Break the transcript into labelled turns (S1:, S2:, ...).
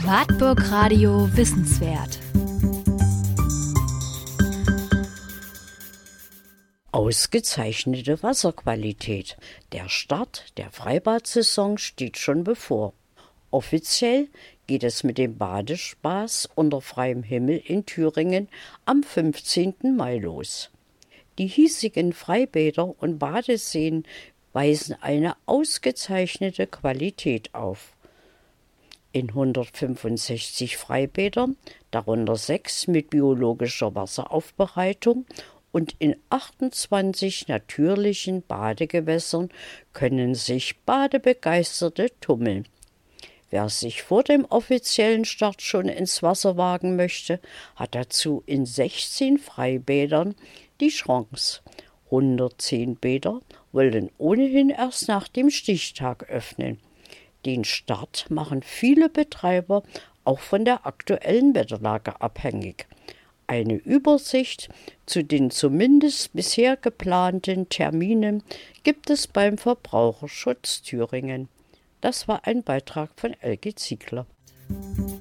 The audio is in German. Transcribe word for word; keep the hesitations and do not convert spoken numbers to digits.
S1: Wartburg Radio Wissenswert.
S2: Ausgezeichnete Wasserqualität. Der Start der Freibad-Saison steht schon bevor. Offiziell geht es mit dem Badespaß unter freiem Himmel in Thüringen am fünfzehnten Mai los. Die hiesigen Freibäder und Badeseen weisen eine ausgezeichnete Qualität auf. In hundertfünfundsechzig Freibädern, darunter sechs mit biologischer Wasseraufbereitung, und in achtundzwanzig natürlichen Badegewässern können sich Badebegeisterte tummeln. Wer sich vor dem offiziellen Start schon ins Wasser wagen möchte, hat dazu in sechzehn Freibädern die Chance. hundertzehn Bäder wollen ohnehin erst nach dem Stichtag öffnen. Den Start machen viele Betreiber auch von der aktuellen Wetterlage abhängig. Eine Übersicht zu den zumindest bisher geplanten Terminen gibt es beim Verbraucherschutz Thüringen. Das war ein Beitrag von Elke Ziegler.